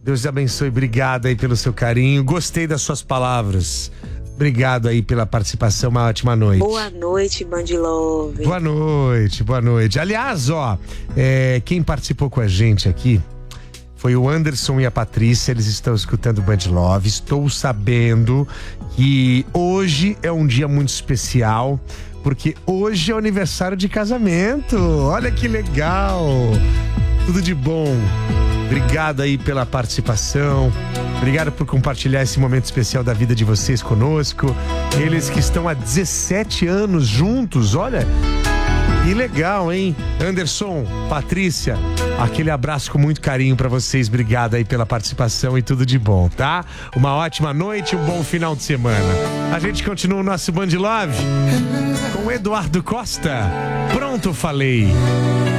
Deus te abençoe, obrigado aí pelo seu carinho. Gostei das suas palavras. Obrigado aí pela participação, uma ótima noite. Boa noite, Band Love. Boa noite, boa noite. Aliás, quem participou com a gente aqui foi o Anderson e a Patrícia, eles estão escutando o Band Love. Estou sabendo que hoje é um dia muito especial, porque hoje é o aniversário de casamento. Olha que legal. Tudo de bom. Obrigado aí pela participação. Obrigado por compartilhar esse momento especial da vida de vocês conosco. Eles que estão há 17 anos juntos, olha. Que legal, hein? Anderson, Patrícia, aquele abraço com muito carinho pra vocês. Obrigado aí pela participação e tudo de bom, tá? Uma ótima noite, um bom final de semana. A gente continua o nosso Band Love com o Eduardo Costa. Pronto, falei.